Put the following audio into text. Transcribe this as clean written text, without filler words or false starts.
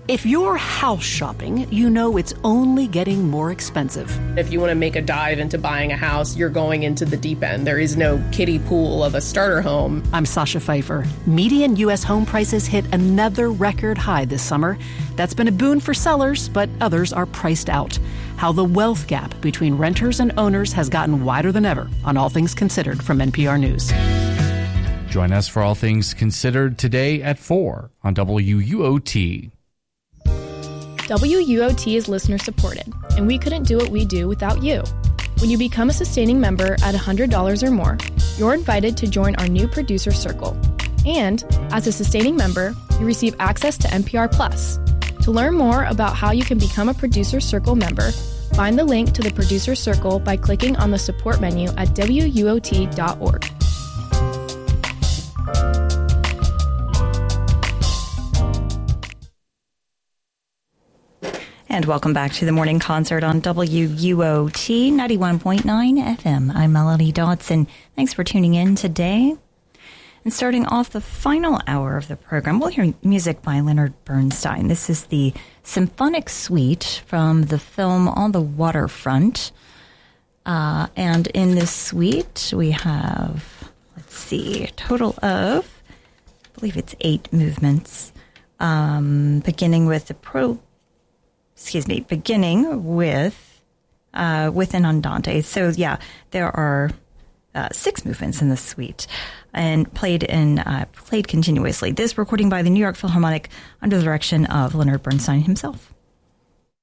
If you're house shopping, you know it's only getting more expensive. If you want to make a dive into buying a house, you're going into the deep end. There is no kiddie pool of a starter home. I'm Sasha Pfeiffer. Median U.S. home prices hit another record high this summer. That's been a boon for sellers, but others are priced out. How the wealth gap between renters and owners has gotten wider than ever on All Things Considered from NPR News. Join us for All Things Considered today at 4 on WUOT. WUOT is listener supported, and we couldn't do what we do without you. When you become a sustaining member at $100 or more, you're invited to join our new producer circle. And as a sustaining member, you receive access to NPR Plus. To learn more about how you can become a producer circle member, find the link to the producer circle by clicking on the support menu at WUOT.org. And welcome back to the morning concert on WUOT 91.9 FM. I'm Melanie Dodson. Thanks for tuning in today. And starting off the final hour of the program, we'll hear music by Leonard Bernstein. This is the symphonic suite from the film On the Waterfront. And in this suite, we have, a total of, I believe it's 8 movements, beginning with an andante. So yeah, there are 6 movements in the suite and played continuously. This recording by the New York Philharmonic under the direction of Leonard Bernstein himself.